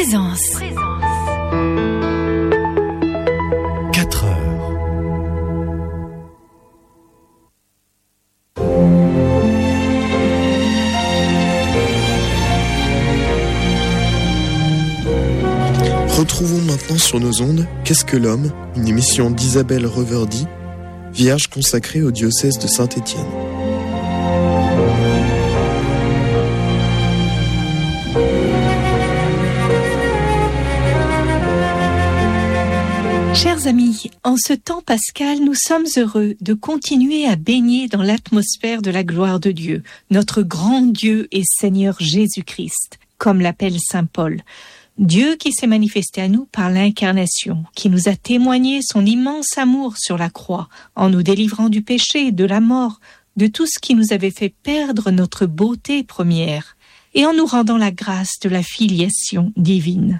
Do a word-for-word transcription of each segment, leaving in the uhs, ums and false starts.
Présence. quatre heures. Retrouvons maintenant sur nos ondes Qu'est-ce que l'homme, une émission d'Isabelle Reverdy, vierge consacrée au diocèse de Saint-Étienne. Chers amis, en ce temps pascal, nous sommes heureux de continuer à baigner dans l'atmosphère de la gloire de Dieu, notre grand Dieu et Seigneur Jésus-Christ, comme l'appelle saint Paul. Dieu qui s'est manifesté à nous par l'incarnation, qui nous a témoigné son immense amour sur la croix, en nous délivrant du péché, de la mort, de tout ce qui nous avait fait perdre notre beauté première, et en nous rendant la grâce de la filiation divine.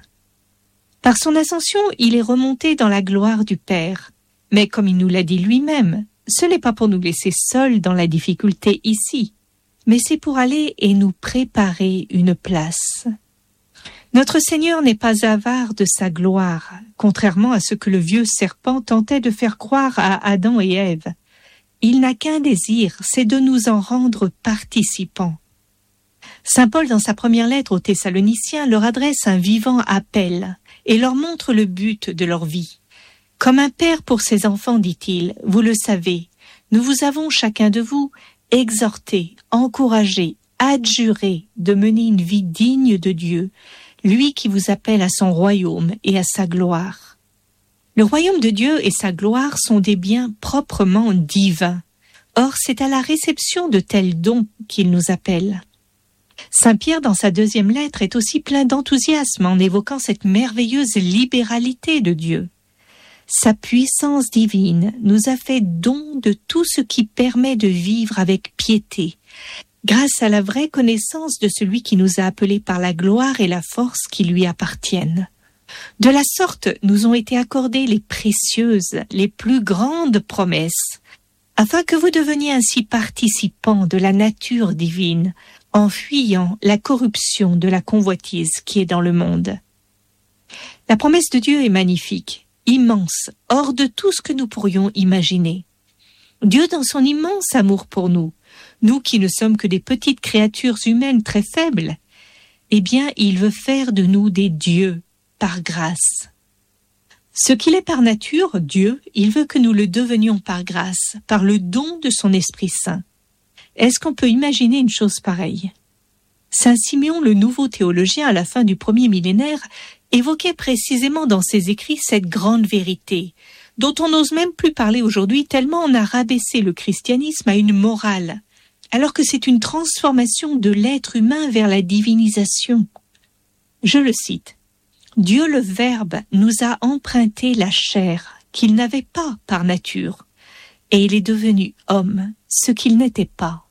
Par son ascension, il est remonté dans la gloire du Père. Mais comme il nous l'a dit lui-même, ce n'est pas pour nous laisser seuls dans la difficulté ici, mais c'est pour aller et nous préparer une place. Notre Seigneur n'est pas avare de sa gloire, contrairement à ce que le vieux serpent tentait de faire croire à Adam et Ève. Il n'a qu'un désir, c'est de nous en rendre participants. Saint Paul, dans sa première lettre aux Thessaloniciens, leur adresse un vivant appel et leur montre le but de leur vie. Comme un père pour ses enfants, dit-il, vous le savez, nous vous avons chacun de vous exhorté, encouragé, adjuré de mener une vie digne de Dieu, lui qui vous appelle à son royaume et à sa gloire. Le royaume de Dieu et sa gloire sont des biens proprement divins. Or, c'est à la réception de tels dons qu'il nous appelle. Saint Pierre, dans sa deuxième lettre, est aussi plein d'enthousiasme en évoquant cette merveilleuse libéralité de Dieu. Sa puissance divine nous a fait don de tout ce qui permet de vivre avec piété, grâce à la vraie connaissance de celui qui nous a appelés par la gloire et la force qui lui appartiennent. De la sorte, nous ont été accordées les précieuses, les plus grandes promesses, afin que vous deveniez ainsi participants de la nature divine, en fuyant la corruption de la convoitise qui est dans le monde. La promesse de Dieu est magnifique, immense, hors de tout ce que nous pourrions imaginer. Dieu, dans son immense amour pour nous, nous qui ne sommes que des petites créatures humaines très faibles, eh bien, il veut faire de nous des dieux, par grâce. Ce qu'il est par nature, Dieu, il veut que nous le devenions par grâce, par le don de son Esprit Saint. Est-ce qu'on peut imaginer une chose pareille? Saint Siméon, le nouveau théologien à la fin du premier millénaire, évoquait précisément dans ses écrits cette grande vérité, dont on n'ose même plus parler aujourd'hui tellement on a rabaissé le christianisme à une morale, alors que c'est une transformation de l'être humain vers la divinisation. Je le cite. « Dieu le Verbe nous a emprunté la chair qu'il n'avait pas par nature, et il est devenu homme, ce qu'il n'était pas.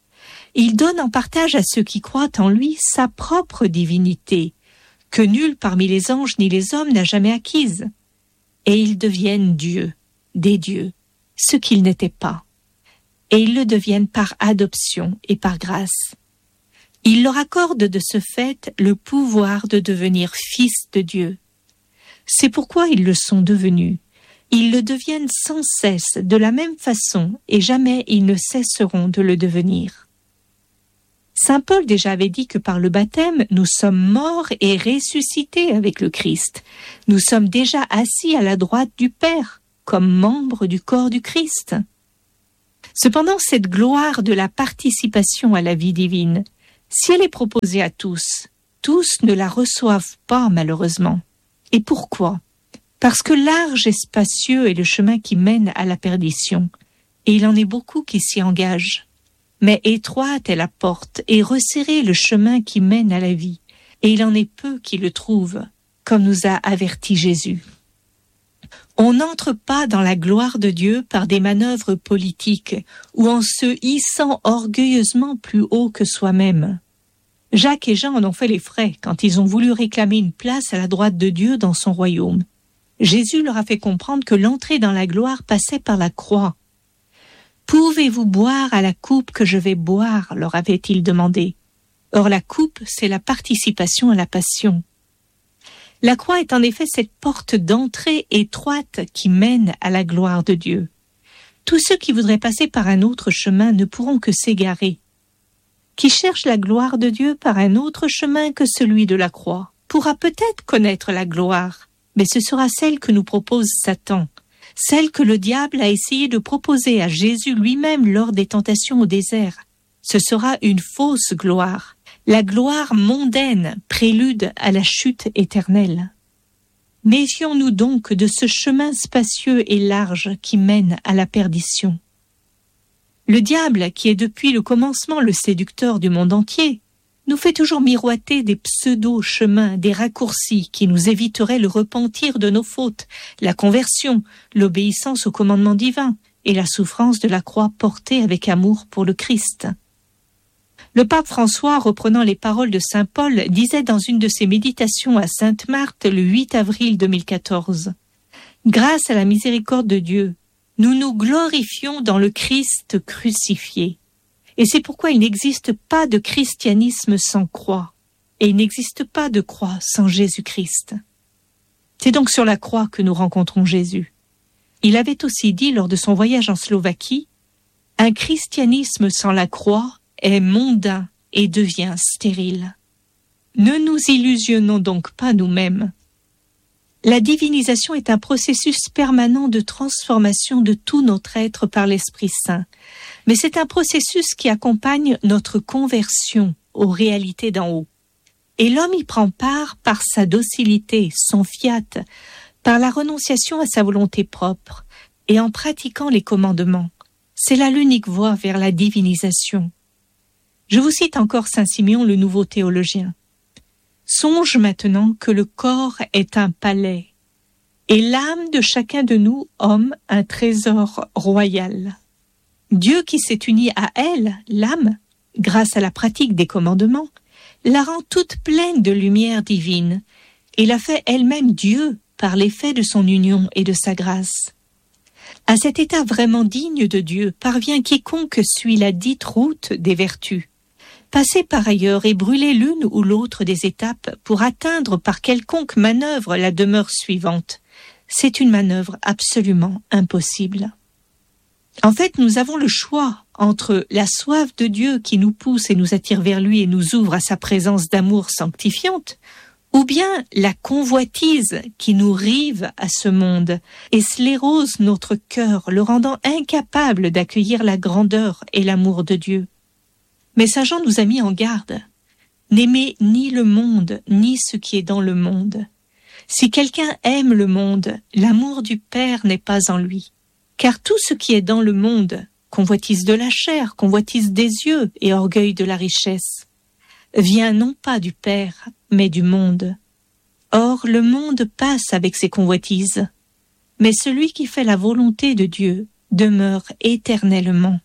Il donne en partage à ceux qui croient en lui sa propre divinité, que nul parmi les anges ni les hommes n'a jamais acquise. Et ils deviennent dieux, des dieux, ce qu'ils n'étaient pas. Et ils le deviennent par adoption et par grâce. Il leur accorde de ce fait le pouvoir de devenir fils de Dieu. C'est pourquoi ils le sont devenus. Ils le deviennent sans cesse, de la même façon, et jamais ils ne cesseront de le devenir. Saint Paul déjà avait dit que par le baptême, nous sommes morts et ressuscités avec le Christ. Nous sommes déjà assis à la droite du Père, comme membres du corps du Christ. Cependant, cette gloire de la participation à la vie divine, si elle est proposée à tous, tous ne la reçoivent pas malheureusement. Et pourquoi ? Parce que large et spacieux est le chemin qui mène à la perdition, et il en est beaucoup qui s'y engagent. Mais étroite est la porte et resserré le chemin qui mène à la vie, et il en est peu qui le trouvent, comme nous a averti Jésus. On n'entre pas dans la gloire de Dieu par des manœuvres politiques ou en se hissant orgueilleusement plus haut que soi-même. Jacques et Jean en ont fait les frais quand ils ont voulu réclamer une place à la droite de Dieu dans son royaume. Jésus leur a fait comprendre que l'entrée dans la gloire passait par la croix. « Pouvez-vous boire à la coupe que je vais boire ?» leur avait-il demandé. Or la coupe, c'est la participation à la passion. La croix est en effet cette porte d'entrée étroite qui mène à la gloire de Dieu. Tous ceux qui voudraient passer par un autre chemin ne pourront que s'égarer. Qui cherche la gloire de Dieu par un autre chemin que celui de la croix pourra peut-être connaître la gloire, mais ce sera celle que nous propose Satan, celle que le diable a essayé de proposer à Jésus lui-même lors des tentations au désert. Ce sera une fausse gloire, la gloire mondaine, prélude à la chute éternelle. Méfions-nous donc de ce chemin spacieux et large qui mène à la perdition. Le diable, qui est depuis le commencement le séducteur du monde entier, nous fait toujours miroiter des pseudo-chemins, des raccourcis qui nous éviteraient le repentir de nos fautes, la conversion, l'obéissance au commandement divin et la souffrance de la croix portée avec amour pour le Christ. Le pape François, reprenant les paroles de saint Paul, disait dans une de ses méditations à Sainte-Marthe le huit avril deux mille quatorze « Grâce à la miséricorde de Dieu, nous nous glorifions dans le Christ crucifié. Et c'est pourquoi il n'existe pas de christianisme sans croix, et il n'existe pas de croix sans Jésus-Christ. » C'est donc sur la croix que nous rencontrons Jésus. Il avait aussi dit lors de son voyage en Slovaquie « Un christianisme sans la croix est mondain et devient stérile. » Ne nous illusionnons donc pas nous-mêmes. La divinisation est un processus permanent de transformation de tout notre être par l'Esprit Saint. Mais c'est un processus qui accompagne notre conversion aux réalités d'en haut. Et l'homme y prend part par sa docilité, son fiat, par la renonciation à sa volonté propre et en pratiquant les commandements. C'est là l'unique voie vers la divinisation. Je vous cite encore Saint Siméon, le nouveau théologien. Songe maintenant que le corps est un palais et l'âme de chacun de nous, homme, un trésor royal. Dieu qui s'est uni à elle, l'âme, grâce à la pratique des commandements, la rend toute pleine de lumière divine et la fait elle-même Dieu par l'effet de son union et de sa grâce. À cet état vraiment digne de Dieu parvient quiconque suit la dite route des vertus. Passer par ailleurs et brûler l'une ou l'autre des étapes pour atteindre par quelconque manœuvre la demeure suivante, c'est une manœuvre absolument impossible. En fait, nous avons le choix entre la soif de Dieu qui nous pousse et nous attire vers lui et nous ouvre à sa présence d'amour sanctifiante, ou bien la convoitise qui nous rive à ce monde et sclérose notre cœur, le rendant incapable d'accueillir la grandeur et l'amour de Dieu. Mais saint Jean nous a mis en garde. N'aimez ni le monde, ni ce qui est dans le monde. Si quelqu'un aime le monde, l'amour du Père n'est pas en lui. Car tout ce qui est dans le monde, convoitise de la chair, convoitise des yeux et orgueil de la richesse, vient non pas du Père, mais du monde. Or, le monde passe avec ses convoitises, mais celui qui fait la volonté de Dieu demeure éternellement.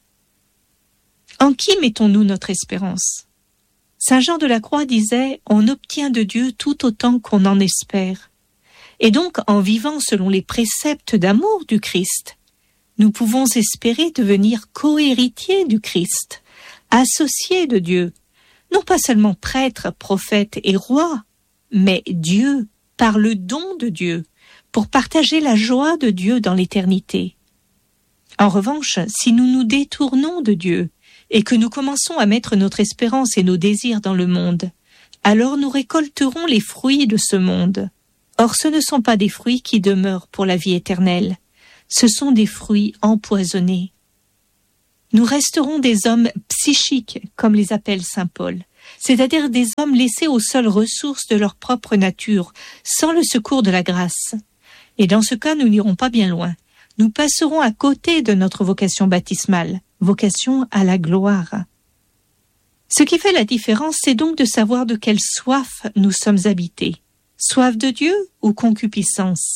En qui mettons-nous notre espérance ? Saint Jean de la Croix disait « On obtient de Dieu tout autant qu'on en espère ». Et donc, en vivant selon les préceptes d'amour du Christ, nous pouvons espérer devenir co-héritiers du Christ, associés de Dieu, non pas seulement prêtres, prophètes et rois, mais Dieu, par le don de Dieu, pour partager la joie de Dieu dans l'éternité. En revanche, si nous nous détournons de Dieu, et que nous commençons à mettre notre espérance et nos désirs dans le monde, alors nous récolterons les fruits de ce monde. Or, ce ne sont pas des fruits qui demeurent pour la vie éternelle, ce sont des fruits empoisonnés. Nous resterons des hommes psychiques, comme les appelle saint Paul, c'est-à-dire des hommes laissés aux seules ressources de leur propre nature, sans le secours de la grâce. Et dans ce cas, nous n'irons pas bien loin. Nous passerons à côté de notre vocation baptismale, vocation à la gloire. Ce qui fait la différence, c'est donc de savoir de quelle soif nous sommes habités. Soif de Dieu ou concupiscence ?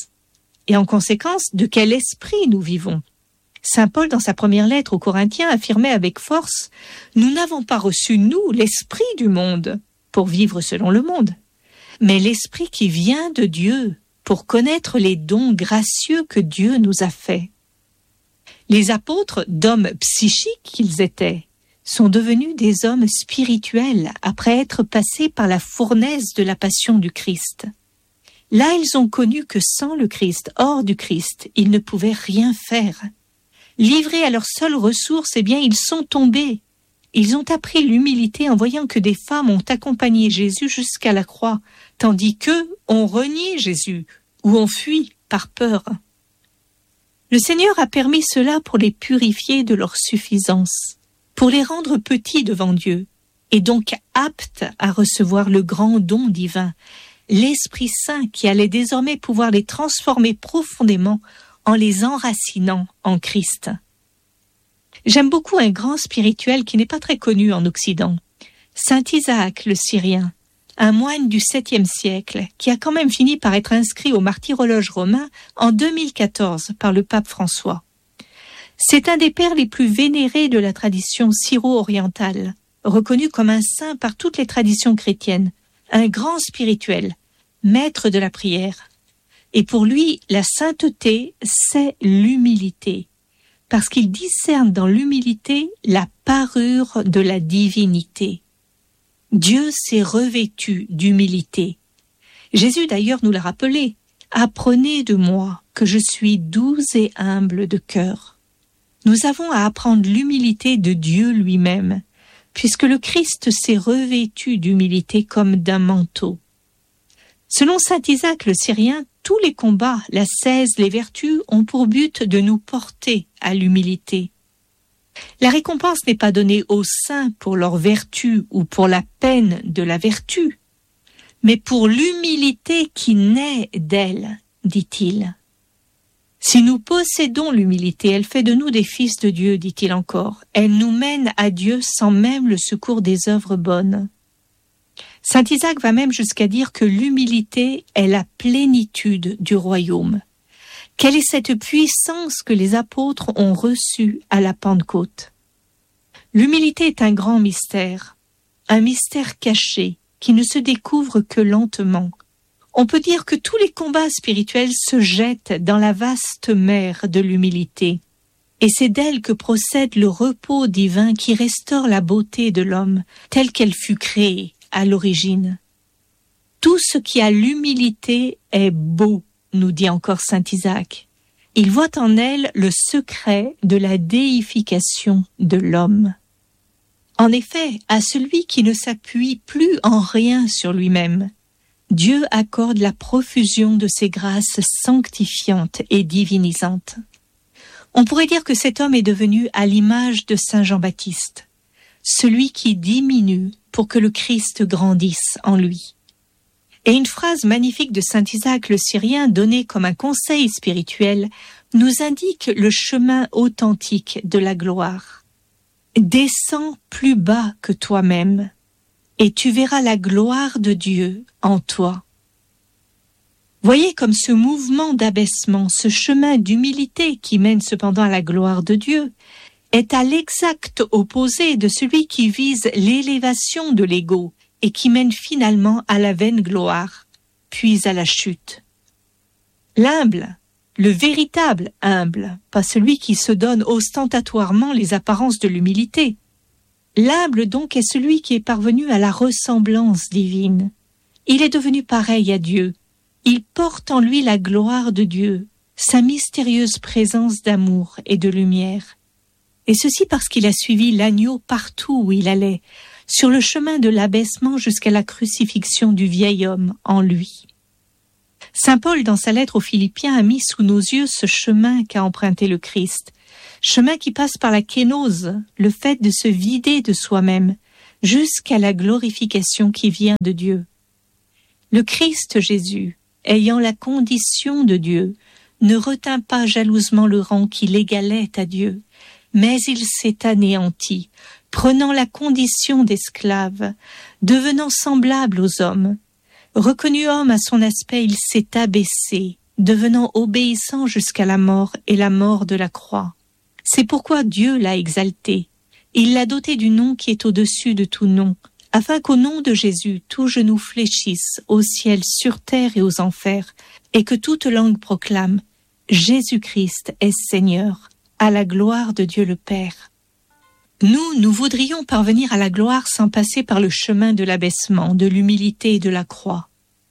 Et en conséquence, de quel esprit nous vivons ? Saint Paul, dans sa première lettre aux Corinthiens, affirmait avec force « Nous n'avons pas reçu, nous, l'esprit du monde, pour vivre selon le monde, mais l'esprit qui vient de Dieu, pour connaître les dons gracieux que Dieu nous a faits. » Les apôtres, d'hommes psychiques qu'ils étaient, sont devenus des hommes spirituels après être passés par la fournaise de la passion du Christ. Là, ils ont connu que sans le Christ, hors du Christ, ils ne pouvaient rien faire. Livrés à leurs seules ressources, eh bien, ils sont tombés. Ils ont appris l'humilité en voyant que des femmes ont accompagné Jésus jusqu'à la croix, tandis qu'eux ont renié Jésus ou ont fui par peur. Le Seigneur a permis cela pour les purifier de leur suffisance, pour les rendre petits devant Dieu, et donc aptes à recevoir le grand don divin, l'Esprit Saint qui allait désormais pouvoir les transformer profondément en les enracinant en Christ. J'aime beaucoup un grand spirituel qui n'est pas très connu en Occident, Saint Isaac le Syrien, un moine du septième siècle qui a quand même fini par être inscrit au martyrologe romain en deux mille quatorze par le pape François. C'est un des pères les plus vénérés de la tradition syro-orientale, reconnu comme un saint par toutes les traditions chrétiennes, un grand spirituel, maître de la prière. Et pour lui, la sainteté, c'est l'humilité, parce qu'il discerne dans l'humilité la parure de la divinité. Dieu s'est revêtu d'humilité. Jésus d'ailleurs nous l'a rappelé, « Apprenez de moi que je suis doux et humble de cœur ». Nous avons à apprendre l'humilité de Dieu lui-même, puisque le Christ s'est revêtu d'humilité comme d'un manteau. Selon saint Isaac le Syrien, tous les combats, l'ascèse, les vertus ont pour but de nous porter à l'humilité. La récompense n'est pas donnée aux saints pour leur vertu ou pour la peine de la vertu, mais pour l'humilité qui naît d'elle, dit-il. Si nous possédons l'humilité, elle fait de nous des fils de Dieu, dit-il encore. Elle nous mène à Dieu sans même le secours des œuvres bonnes. Saint Isaac va même jusqu'à dire que l'humilité est la plénitude du royaume. Quelle est cette puissance que les apôtres ont reçue à la Pentecôte? L'humilité est un grand mystère, un mystère caché qui ne se découvre que lentement. On peut dire que tous les combats spirituels se jettent dans la vaste mer de l'humilité. Et c'est d'elle que procède le repos divin qui restaure la beauté de l'homme telle qu'elle fut créée à l'origine. Tout ce qui a l'humilité est beau, nous dit encore saint Isaac. Il voit en elle le secret de la déification de l'homme. En effet, à celui qui ne s'appuie plus en rien sur lui-même, Dieu accorde la profusion de ses grâces sanctifiantes et divinisantes. On pourrait dire que cet homme est devenu à l'image de saint Jean-Baptiste, celui qui diminue pour que le Christ grandisse en lui. Et une phrase magnifique de saint Isaac le Syrien, donnée comme un conseil spirituel, nous indique le chemin authentique de la gloire. Descends plus bas que toi-même, et tu verras la gloire de Dieu en toi. Voyez comme ce mouvement d'abaissement, ce chemin d'humilité qui mène cependant à la gloire de Dieu, est à l'exact opposé de celui qui vise l'élévation de l'ego et qui mène finalement à la vaine gloire, puis à la chute. L'humble, le véritable humble, pas celui qui se donne ostentatoirement les apparences de l'humilité. L'humble donc est celui qui est parvenu à la ressemblance divine. Il est devenu pareil à Dieu. Il porte en lui la gloire de Dieu, sa mystérieuse présence d'amour et de lumière. Et ceci parce qu'il a suivi l'agneau partout où il allait, sur le chemin de l'abaissement jusqu'à la crucifixion du vieil homme en lui. Saint Paul, dans sa lettre aux Philippiens, a mis sous nos yeux ce chemin qu'a emprunté le Christ, chemin qui passe par la kénose, le fait de se vider de soi-même, jusqu'à la glorification qui vient de Dieu. Le Christ Jésus, ayant la condition de Dieu, ne retint pas jalousement le rang qui l'égalait à Dieu, mais il s'est anéanti, prenant la condition d'esclave, devenant semblable aux hommes. Reconnu homme à son aspect, il s'est abaissé, devenant obéissant jusqu'à la mort et la mort de la croix. C'est pourquoi Dieu l'a exalté. Il l'a doté du nom qui est au-dessus de tout nom, afin qu'au nom de Jésus, tout genou fléchisse au ciel, sur terre et aux enfers, et que toute langue proclame « Jésus-Christ est Seigneur », à la gloire de Dieu le Père. Nous, nous voudrions parvenir à la gloire sans passer par le chemin de l'abaissement, de l'humilité et de la croix.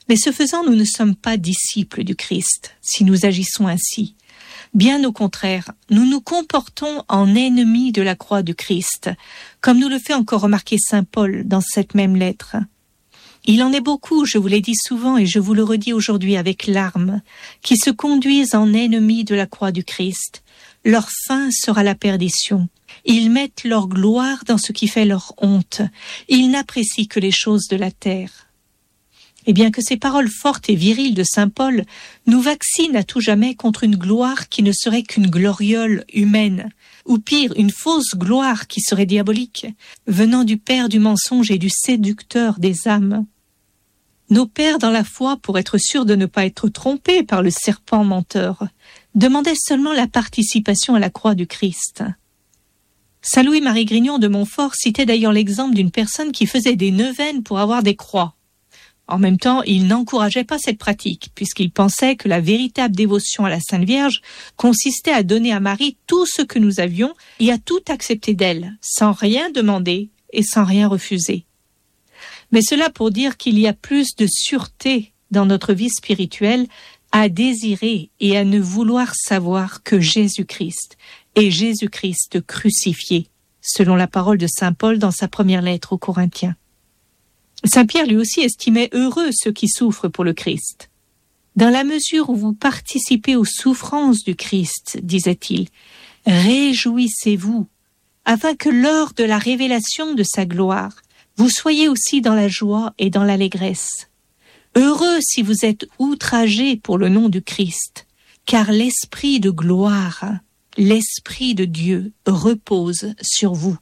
Mais ce faisant, nous ne sommes pas disciples du Christ, si nous agissons ainsi. Bien au contraire, nous nous comportons en ennemis de la croix du Christ, comme nous le fait encore remarquer saint Paul dans cette même lettre. Il en est beaucoup, je vous l'ai dit souvent et je vous le redis aujourd'hui avec larmes, qui se conduisent en ennemis de la croix du Christ. Leur fin sera la perdition. Ils mettent leur gloire dans ce qui fait leur honte. Ils n'apprécient que les choses de la terre. Et bien que ces paroles fortes et viriles de saint Paul nous vaccinent à tout jamais contre une gloire qui ne serait qu'une gloriole humaine, ou pire, une fausse gloire qui serait diabolique, venant du père du mensonge et du séducteur des âmes. Nos pères dans la foi, pour être sûrs de ne pas être trompés par le serpent menteur, demandaient seulement la participation à la croix du Christ. Saint Louis-Marie Grignon de Montfort citait d'ailleurs l'exemple d'une personne qui faisait des neuvaines pour avoir des croix. En même temps, il n'encourageait pas cette pratique, puisqu'il pensait que la véritable dévotion à la Sainte Vierge consistait à donner à Marie tout ce que nous avions et à tout accepter d'elle, sans rien demander et sans rien refuser. Mais cela pour dire qu'il y a plus de sûreté dans notre vie spirituelle à désirer et à ne vouloir savoir que Jésus-Christ, et Jésus-Christ crucifié, selon la parole de saint Paul dans sa première lettre aux Corinthiens. Saint Pierre lui aussi estimait heureux ceux qui souffrent pour le Christ. Dans la mesure où vous participez aux souffrances du Christ, disait-il, réjouissez-vous, afin que lors de la révélation de sa gloire, vous soyez aussi dans la joie et dans l'allégresse. Heureux si vous êtes outragés pour le nom du Christ, car l'esprit de gloire, l'esprit de Dieu repose sur vous.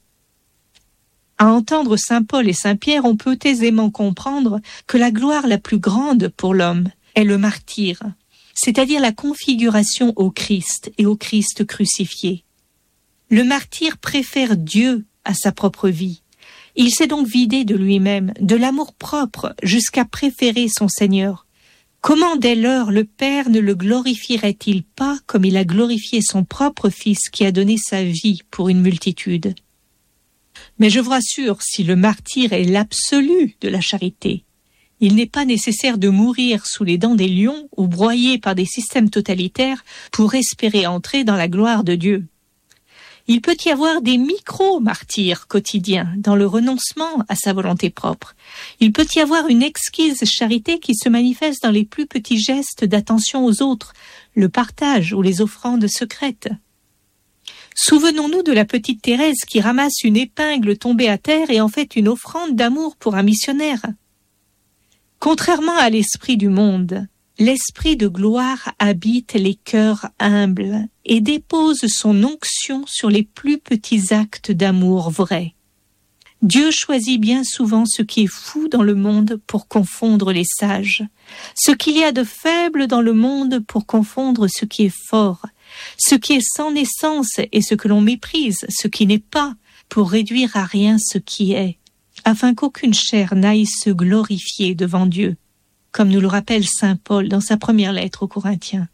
À entendre saint Paul et saint Pierre, on peut aisément comprendre que la gloire la plus grande pour l'homme est le martyre, c'est-à-dire la configuration au Christ et au Christ crucifié. Le martyr préfère Dieu à sa propre vie. Il s'est donc vidé de lui-même, de l'amour-propre, jusqu'à préférer son Seigneur. Comment dès lors le Père ne le glorifierait-il pas comme il a glorifié son propre Fils qui a donné sa vie pour une multitude ? Mais je vous rassure, si le martyr est l'absolu de la charité, il n'est pas nécessaire de mourir sous les dents des lions ou broyé par des systèmes totalitaires pour espérer entrer dans la gloire de Dieu. Il peut y avoir des micro-martyrs quotidiens dans le renoncement à sa volonté propre. Il peut y avoir une exquise charité qui se manifeste dans les plus petits gestes d'attention aux autres, le partage ou les offrandes secrètes. Souvenons-nous de la petite Thérèse qui ramasse une épingle tombée à terre et en fait une offrande d'amour pour un missionnaire. Contrairement à l'esprit du monde, l'esprit de gloire habite les cœurs humbles et dépose son onction sur les plus petits actes d'amour vrai. Dieu choisit bien souvent ce qui est fou dans le monde pour confondre les sages, ce qu'il y a de faible dans le monde pour confondre ce qui est fort, ce qui est sans naissance et ce que l'on méprise, ce qui n'est pas, pour réduire à rien ce qui est, afin qu'aucune chair n'aille se glorifier devant Dieu, comme nous le rappelle saint Paul dans sa première lettre aux Corinthiens.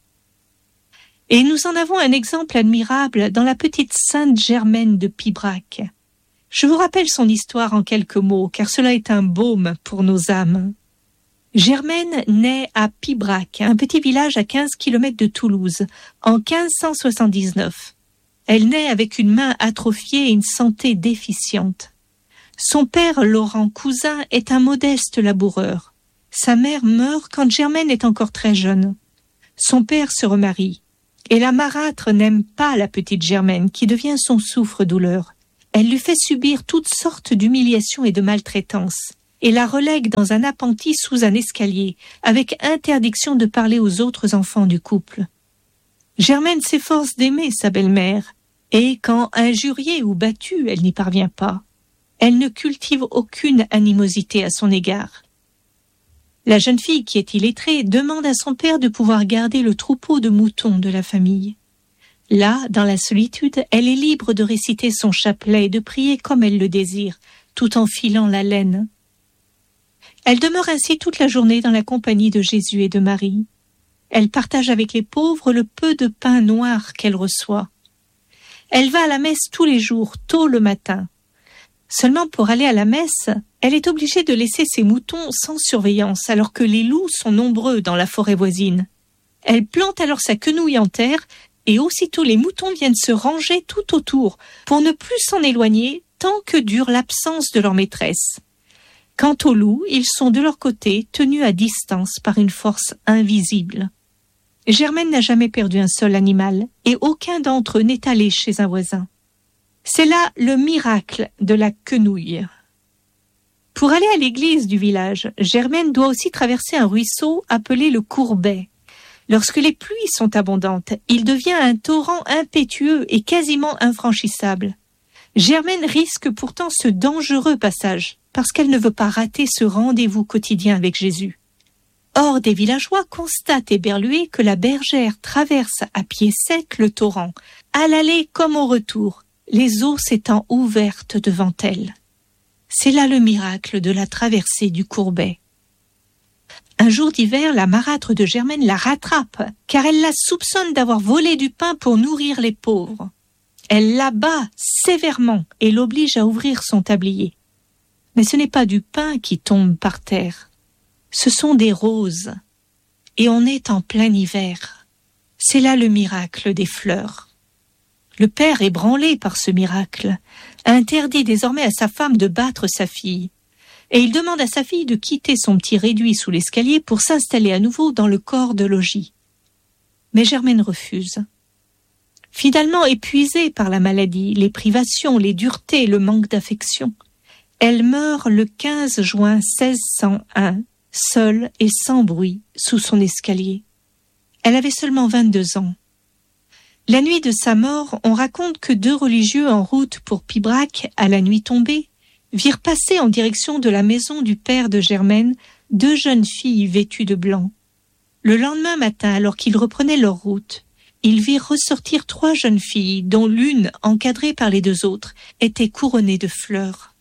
Et nous en avons un exemple admirable dans la petite sainte Germaine de Pibrac. Je vous rappelle son histoire en quelques mots, car cela est un baume pour nos âmes. Germaine naît à Pibrac, un petit village à quinze kilomètres de Toulouse, en quinze cent soixante-dix-neuf. Elle naît avec une main atrophiée et une santé déficiente. Son père, Laurent Cousin, est un modeste laboureur. Sa mère meurt quand Germaine est encore très jeune. Son père se remarie, et la marâtre n'aime pas la petite Germaine, qui devient son souffre-douleur. Elle lui fait subir toutes sortes d'humiliations et de maltraitances, et la relègue dans un appentis sous un escalier, avec interdiction de parler aux autres enfants du couple. Germaine s'efforce d'aimer sa belle-mère, et quand injuriée ou battue, elle n'y parvient pas. Elle ne cultive aucune animosité à son égard. La jeune fille, qui est illettrée, demande à son père de pouvoir garder le troupeau de moutons de la famille. Là, dans la solitude, elle est libre de réciter son chapelet et de prier comme elle le désire, tout en filant la laine. Elle demeure ainsi toute la journée dans la compagnie de Jésus et de Marie. Elle partage avec les pauvres le peu de pain noir qu'elle reçoit. Elle va à la messe tous les jours, tôt le matin. Seulement pour aller à la messe, elle est obligée de laisser ses moutons sans surveillance alors que les loups sont nombreux dans la forêt voisine. Elle plante alors sa quenouille en terre et aussitôt les moutons viennent se ranger tout autour pour ne plus s'en éloigner tant que dure l'absence de leur maîtresse. Quant aux loups, ils sont de leur côté tenus à distance par une force invisible. Germaine n'a jamais perdu un seul animal et aucun d'entre eux n'est allé chez un voisin. C'est là le miracle de la quenouille. Pour aller à l'église du village, Germaine doit aussi traverser un ruisseau appelé le Courbet. Lorsque les pluies sont abondantes, il devient un torrent impétueux et quasiment infranchissable. Germaine risque pourtant ce dangereux passage parce qu'elle ne veut pas rater ce rendez-vous quotidien avec Jésus. Or, des villageois constatent éberlués que la bergère traverse à pied sec le torrent, à l'aller comme au retour, les eaux s'étant ouvertes devant elle. C'est là le miracle de la traversée du Courbet. Un jour d'hiver, la marâtre de Germaine la rattrape, car elle la soupçonne d'avoir volé du pain pour nourrir les pauvres. Elle l'abat sévèrement et l'oblige à ouvrir son tablier. Mais ce n'est pas du pain qui tombe par terre, ce sont des roses. Et on est en plein hiver. C'est là le miracle des fleurs. Le père, ébranlé par ce miracle, interdit désormais à sa femme de battre sa fille. Et il demande à sa fille de quitter son petit réduit sous l'escalier pour s'installer à nouveau dans le corps de logis. Mais Germaine refuse. Finalement épuisée par la maladie, les privations, les duretés, le manque d'affection, elle meurt le quinze juin seize cent un, seule et sans bruit, sous son escalier. Elle avait seulement vingt-deux ans. La nuit de sa mort, on raconte que deux religieux en route pour Pibrac, à la nuit tombée, virent passer en direction de la maison du père de Germaine deux jeunes filles vêtues de blanc. Le lendemain matin, alors qu'ils reprenaient leur route, ils virent ressortir trois jeunes filles, dont l'une, encadrée par les deux autres, était couronnée de fleurs.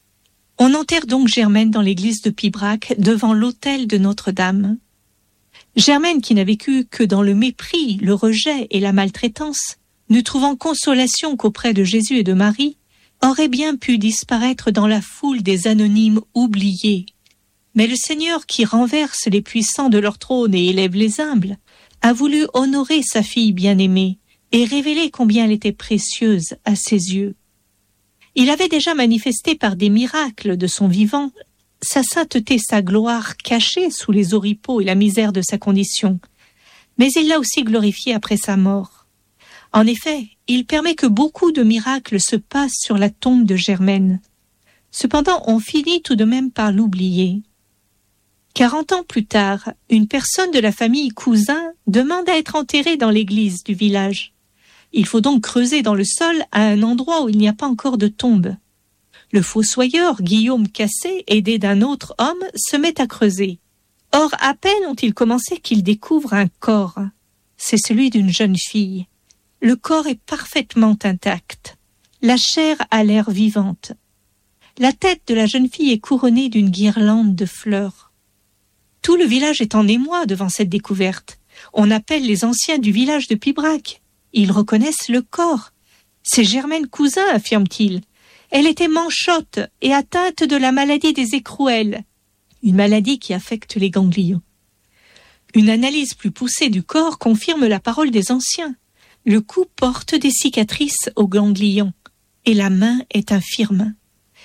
On enterre donc Germaine dans l'église de Pibrac, devant l'autel de Notre-Dame. Germaine, qui n'a vécu que dans le mépris, le rejet et la maltraitance, ne trouvant consolation qu'auprès de Jésus et de Marie, aurait bien pu disparaître dans la foule des anonymes oubliés. Mais le Seigneur, qui renverse les puissants de leur trône et élève les humbles, a voulu honorer sa fille bien-aimée et révéler combien elle était précieuse à ses yeux. Il avait déjà manifesté par des miracles de son vivant sa sainteté, sa gloire cachée sous les oripeaux et la misère de sa condition, mais il l'a aussi glorifiée après sa mort. En effet, il permet que beaucoup de miracles se passent sur la tombe de Germaine. Cependant, on finit tout de même par l'oublier. Quarante ans plus tard, une personne de la famille Cousin demande à être enterrée dans l'église du village. Il faut donc creuser dans le sol à un endroit où il n'y a pas encore de tombe. Le fossoyeur Guillaume Cassé, aidé d'un autre homme, se met à creuser. Or, à peine ont-ils commencé qu'ils découvrent un corps. C'est celui d'une jeune fille. Le corps est parfaitement intact. La chair a l'air vivante. La tête de la jeune fille est couronnée d'une guirlande de fleurs. Tout le village est en émoi devant cette découverte. On appelle les anciens du village de Pibrac. Ils reconnaissent le corps. C'est Germaine Cousin, affirme-t-il. Elle était manchotte et atteinte de la maladie des écrouelles, une maladie qui affecte les ganglions. Une analyse plus poussée du corps confirme la parole des anciens. Le cou porte des cicatrices aux ganglions et la main est infirme.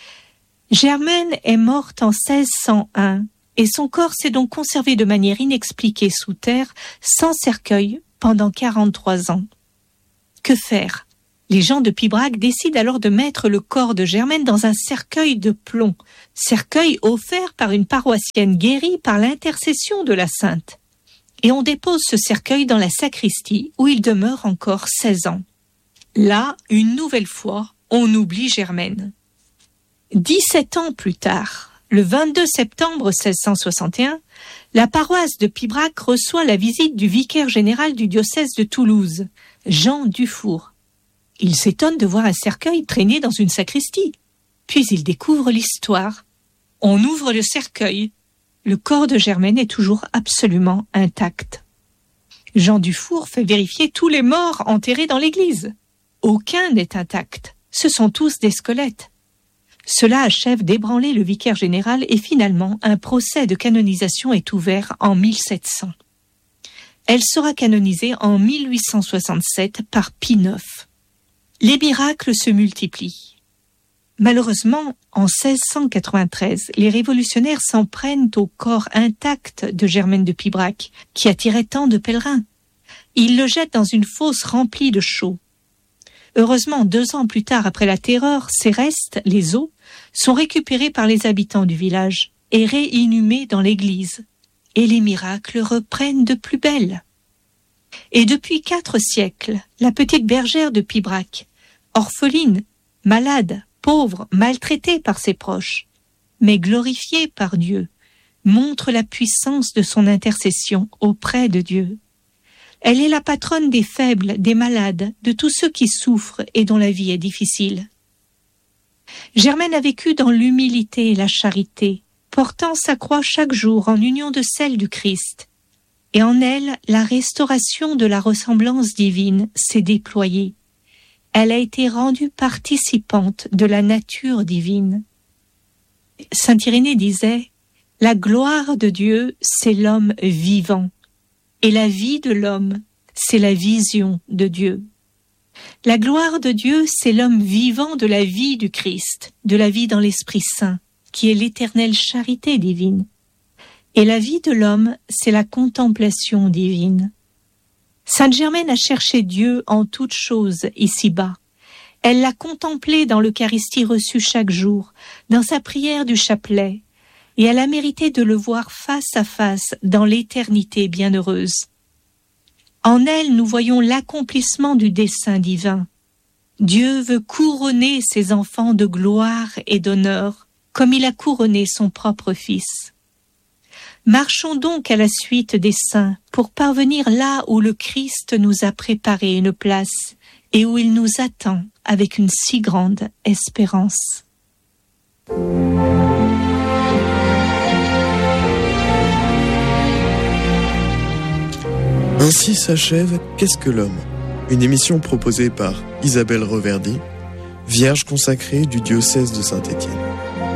Germaine est morte en seize cent un et son corps s'est donc conservé de manière inexpliquée sous terre, sans cercueil, pendant quarante-trois ans. Que faire ? Les gens de Pibrac décident alors de mettre le corps de Germaine dans un cercueil de plomb, cercueil offert par une paroissienne guérie par l'intercession de la sainte. Et on dépose ce cercueil dans la sacristie où il demeure encore seize ans. Là, une nouvelle fois, on oublie Germaine. Dix-sept ans plus tard, le vingt-deux septembre seize cent soixante et un, la paroisse de Pibrac reçoit la visite du vicaire général du diocèse de Toulouse, Jean Dufour. Il s'étonne de voir un cercueil traîné dans une sacristie. Puis il découvre l'histoire. On ouvre le cercueil. Le corps de Germaine est toujours absolument intact. Jean Dufour fait vérifier tous les morts enterrés dans l'église. Aucun n'est intact. Ce sont tous des squelettes. Cela achève d'ébranler le vicaire général et finalement un procès de canonisation est ouvert en mille sept cents. Elle sera canonisée en mille huit cent soixante-sept par Pie neuf. Les miracles se multiplient. Malheureusement, en seize cent quatre-vingt-treize, les révolutionnaires s'en prennent au corps intact de Germaine de Pibrac, qui attirait tant de pèlerins. Ils le jettent dans une fosse remplie de chaux. Heureusement, deux ans plus tard, après la terreur, ces restes, les os, sont récupérés par les habitants du village et réinhumés dans l'église. Et les miracles reprennent de plus belle. Et depuis quatre siècles, la petite bergère de Pibrac, orpheline, malade, pauvre, maltraitée par ses proches, mais glorifiée par Dieu, montre la puissance de son intercession auprès de Dieu. Elle est la patronne des faibles, des malades, de tous ceux qui souffrent et dont la vie est difficile. Germaine a vécu dans l'humilité et la charité, portant sa croix chaque jour en union de celle du Christ. Et en elle, la restauration de la ressemblance divine s'est déployée. Elle a été rendue participante de la nature divine. Saint Irénée disait « La gloire de Dieu, c'est l'homme vivant, et la vie de l'homme, c'est la vision de Dieu. » La gloire de Dieu, c'est l'homme vivant de la vie du Christ, de la vie dans l'Esprit Saint, qui est l'éternelle charité divine. Et la vie de l'homme, c'est la contemplation divine. Sainte Germaine a cherché Dieu en toutes choses ici-bas. Elle l'a contemplé dans l'Eucharistie reçue chaque jour, dans sa prière du chapelet, et elle a mérité de le voir face à face dans l'éternité bienheureuse. En elle, nous voyons l'accomplissement du dessein divin. Dieu veut couronner ses enfants de gloire et d'honneur, comme il a couronné son propre Fils. Marchons donc à la suite des saints pour parvenir là où le Christ nous a préparé une place et où il nous attend avec une si grande espérance. Ainsi s'achève Qu'est-ce que l'homme ? Une émission proposée par Isabelle Reverdy, vierge consacrée du diocèse de Saint-Étienne.